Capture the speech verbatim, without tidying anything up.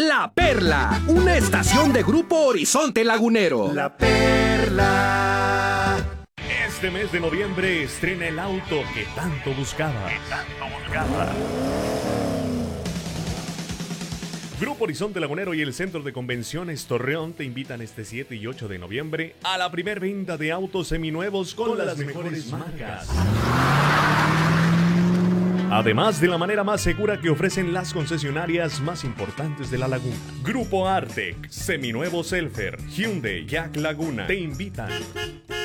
La Perla, una estación de Grupo Horizonte Lagunero. La Perla. Este mes de noviembre estrena el auto que tanto buscabas. Que tanto buscabas. Grupo Horizonte Lagunero y el Centro de Convenciones Torreón te invitan este siete y ocho de noviembre a la primer venta de autos seminuevos con, con las, las mejores marcas. Además de la manera más segura que ofrecen las concesionarias más importantes de la laguna. Grupo Artec, Seminuevo Selfer, Hyundai, Jack Laguna te invitan.